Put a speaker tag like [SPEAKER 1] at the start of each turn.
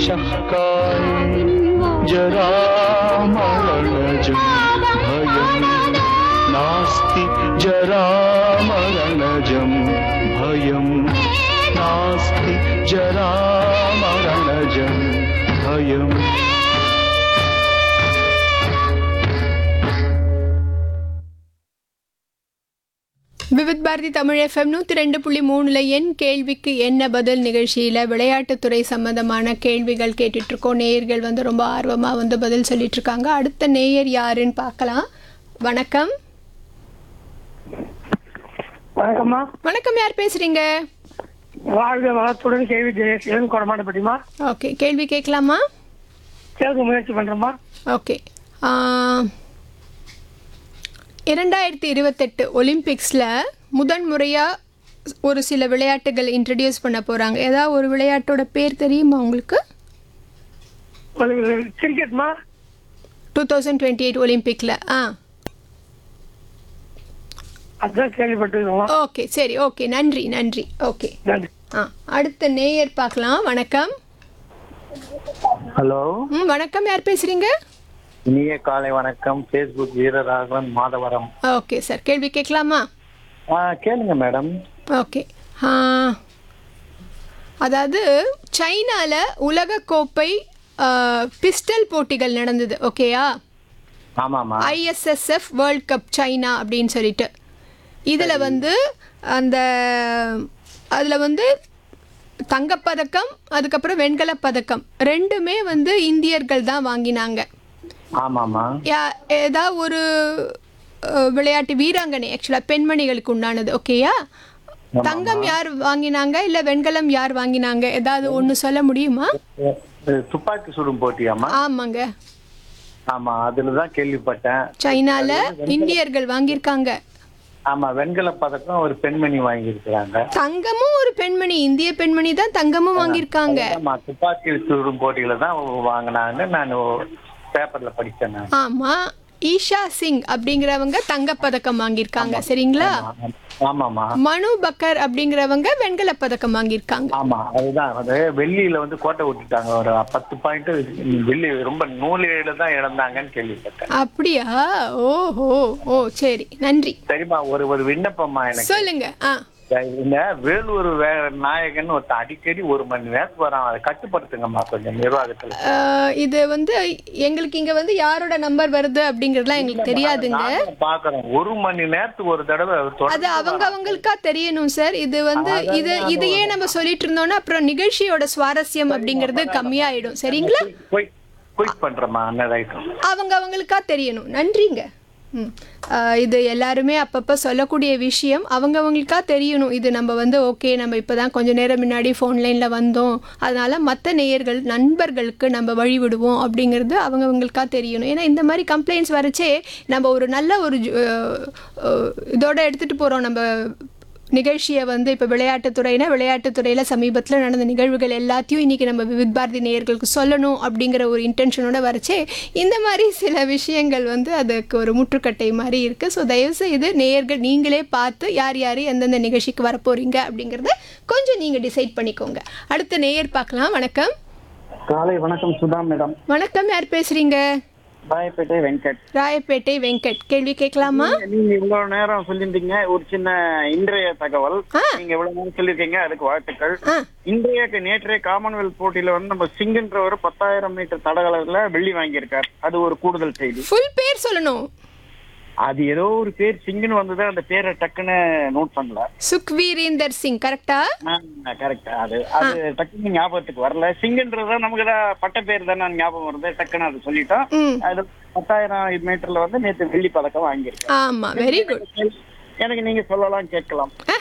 [SPEAKER 1] शक्काय जरामरणजं भयं नास्ति जरामरणजं भयं नास्ति जरामरणजं भयं.
[SPEAKER 2] விவித் பாரதி தமிழ் எஃப்எம் 102.3 என் கேள்விக்கு என்ன பதில் நிகழ்ச்சியில் விளையாட்டுத்துறை சம்பந்தமான கேள்விகள் கேட்டுட்ருக்கோம். நேயர்கள் வந்து ரொம்ப ஆர்வமாக வந்து பதில் சொல்லிட்டு இருக்காங்க. அடுத்த நேயர் யாருன்னு பார்க்கலாம். வணக்கம்.
[SPEAKER 3] வணக்கம்மா.
[SPEAKER 2] வணக்கம், யார் பேசுறீங்க?
[SPEAKER 3] வாழ்க வளத்துடன் கேள்வி ஜெயசீலன் கொடமாட்டப்பட்டிமா.
[SPEAKER 2] ஓகே, கேள்வி கேட்கலாமா?
[SPEAKER 3] கேட்க முயற்சி பண்ணுறோம்மா.
[SPEAKER 2] ஓகே. 2028 ஒலிம்பிக்ஸில் முதன்முறையாக ஒரு சில விளையாட்டுகள் இன்ட்ரடியூஸ் பண்ண போகிறாங்க. ஏதாவது ஒரு விளையாட்டோட பேர் தெரியுமா உங்களுக்கு?
[SPEAKER 3] கிரிக்கெட்மா.
[SPEAKER 2] 2028 ஒலிம்பிக்கில்
[SPEAKER 3] அதான் கேள்விப்பட்டிருக்கோம்.
[SPEAKER 2] ஓகே, சரி, ஓகே, நன்றி நன்றி. ஓகே,
[SPEAKER 3] நன்றி.
[SPEAKER 2] அடுத்த நேயர் பார்க்கலாம். வணக்கம்.
[SPEAKER 4] ஹலோ.
[SPEAKER 2] வணக்கம், யார் பேசுகிறீங்க?
[SPEAKER 4] இனிய காலை வணக்கம். Facebook Veeraraghavan Madhavaram.
[SPEAKER 2] Okay sir, கேள்வி கேட்கலாமா?
[SPEAKER 4] கேளுங்க மேடம்.
[SPEAKER 2] ஓகே. அதாவது சைனாவில் உலகக்கோப்பை பிஸ்டல் போட்டிகள் நடந்தது. ஓகேயா?
[SPEAKER 4] ஆமாம்மா.
[SPEAKER 2] ISSF வேர்ல்ட் கப் சைனா அப்படின்னு சொல்லிட்டு இதில் வந்து அதில் வந்து தங்கப்பதக்கம் அதுக்கப்புறம் வெண்கலப் பதக்கம் ரெண்டுமே வந்து இந்தியர்கள் தான் வாங்கினாங்க.
[SPEAKER 4] ஆமாம்மா.
[SPEAKER 2] ஏதாவது ஒரு விளையாட்டு வீராங்கனை ஆக்சுவலாக பெண்மணிகளுக்கு உண்டானது. ஓகேயா? தங்கம் யார் வாங்கினாங்க இல்லை வெண்கலம் யார் வாங்கினாங்க? ஏதாவது ஒன்று சொல்ல முடியுமா?
[SPEAKER 4] துப்பாக்கி சுடும் போட்டியாமா?
[SPEAKER 2] ஆமாங்க.
[SPEAKER 4] ஆமா, அதுல தான் கேள்விப்பட்டேன்.
[SPEAKER 2] சைனால இந்தியர்கள் வாங்கியிருக்காங்க.
[SPEAKER 4] ஆமா, வெண்கல பதக்கம் ஒரு பெண்மணி வாங்கியிருக்கிறாங்க.
[SPEAKER 2] தங்கமும் ஒரு பெண்மணி, இந்திய பெண்மணி தான் தங்கமும் வாங்கியிருக்காங்க.
[SPEAKER 4] ஆமா, துப்பாக்கி சுடும் போட்டியில தான் வாங்கினாங்க. நான் பேப்பர்ல படிச்சேன்.
[SPEAKER 2] ஆமா, ஈஷா சிங் அப்படிங்கிறவங்க தங்கப்பதக்கம் வாங்கியிருக்காங்க. சரிங்களா?
[SPEAKER 4] ஆமாமா.
[SPEAKER 2] மனு பக்கர் அப்படிங்கிறவங்க வெண்கல பதக்கம் வாங்கியிருக்காங்க.
[SPEAKER 4] ஆமா, அதுதான். அது வெள்ளியில வந்து கோட்டை விட்டுட்டாங்க. ஒரு 10 பாயிண்ட் வெள்ளி ரொம்ப நூலில தான் இழந்தாங்கன்னு கேள்விப்பட்டேன்.
[SPEAKER 2] அப்படியா? ஓஹோ, ஓ சரி, நன்றி.
[SPEAKER 4] சரிம்மா, ஒரு விண்ணப்பம்மா எனக்கு.
[SPEAKER 2] சொல்லுங்க.
[SPEAKER 4] இந்த வேலூர் நாயகன் ஒருத்தன் அடிக்கடி 1 மணி நேரத்துக்கு வரான். அதை கட்டுப்படுத்துங்கம்மா கொஞ்சம் நிர்வாகத்துல.
[SPEAKER 2] இது வந்து எங்களுக்கு இங்க வந்து யாரோட நம்பர் வருது அப்படிங்கறதுலாம் எங்களுக்கு தெரியாதுங்க.
[SPEAKER 4] பாக்குறோம் 1 மணி நேரத்துக்கு ஒரு தடவை.
[SPEAKER 2] அது அவங்களுக்கா தெரியணும் சார். இது வந்து இதையே நம்ம சொல்லிட்டு இருந்தோம்னா அப்புறம் நிகழ்ச்சியோட சுவாரஸ்யம் அப்படிங்கிறது கம்மியாயிடும். சரிங்களா?
[SPEAKER 4] குயிக் பண்றேம்மா.
[SPEAKER 2] அவங்களுக்கா தெரியணும். நன்றிங்க. இது எல்லாருமே அப்பப்போ சொல்லக்கூடிய விஷயம். அவங்களுக்கா தெரியணும். இது நம்ம வந்து ஓகே, நம்ம இப்போ தான் கொஞ்சம் நேரம் முன்னாடி ஃபோன் லைனில் வந்தோம், அதனால் மற்ற நேயர்கள் நண்பர்களுக்கு நம்ம வழிவிடுவோம் அப்படிங்கிறது அவங்களுக்கா தெரியணும். ஏன்னா இந்த மாதிரி கம்ப்ளைண்ட்ஸ் வரச்சே நம்ம ஒரு நல்ல ஒரு இதோட எடுத்துகிட்டு போகிறோம் நம்ம நிகழ்ச்சியை வந்து. இப்போ விளையாட்டுத்துறையில் சமீபத்தில் நடந்த நிகழ்வுகள் எல்லாத்தையும் இன்றைக்கி நம்ம விவித் பாரதி நேயர்களுக்கு சொல்லணும் அப்படிங்கிற ஒரு இன்டென்ஷனோட வரைச்சே இந்த மாதிரி சில விஷயங்கள் வந்து அதுக்கு ஒரு முற்றுக்கட்டை மாதிரி இருக்குது. ஸோ தயவுசெய்து நேயர்கள் நீங்களே பார்த்து யார் எந்தெந்த நிகழ்ச்சிக்கு வரப்போகிறீங்க அப்படிங்கிறத கொஞ்சம் நீங்கள் டிசைட் பண்ணிக்கோங்க. அடுத்த நேயர் பார்க்கலாம். வணக்கம்.
[SPEAKER 5] காலை வணக்கம் சுதா மேடம்.
[SPEAKER 2] வணக்கம், யார் பேசுகிறீங்க?
[SPEAKER 5] ராயப்பேட்டை வெங்கட்.
[SPEAKER 2] ராயப்பேட்டை வெங்கட், கேள்வி கேட்கலாமா?
[SPEAKER 5] நீங்க இவ்வளவு நேரம் சொல்லியிருந்தீங்க ஒரு சின்ன இன்றைய தகவல். நீங்க இவ்வளவு நேரம் சொல்லியிருக்கீங்க, அதுக்கு வாழ்த்துக்கள். நேற்றைய காமன்வெல்த் போட்டியில வந்து நம்ம சிங்குன்றவர் 10,000 மீட்டர் தடகளத்துல வெள்ளி வாங்கியிருக்காரு. அது ஒரு கூடுதல் செய்தி.
[SPEAKER 2] ஃபுல் பேர் சொல்லணும்.
[SPEAKER 5] அது ஏதோ ஒரு பேர் சிங்குன்னு வந்தது, அந்த பேரை டக்குன்னு நோட் பண்ணல.
[SPEAKER 2] சுக்வீரேந்தர் சிங். கரெக்டா?
[SPEAKER 5] கரெக்டா. அது டக்குன்னு ஞாபகத்துக்கு வரல. சிங்குன்றத நமக்கு பட்ட பேர் தானே ஞாபகம் வருது, டக்குன்னு அது சொல்லிட்டோம். அது 10,000 மீட்டர்ல வந்து நேற்று வெள்ளி பதக்கம் வாங்கியிருக்கேன்.
[SPEAKER 2] ஆமா, வெரி குட்.
[SPEAKER 5] எனக்கு நீங்க சொல்லலாம், கேட்கலாம்.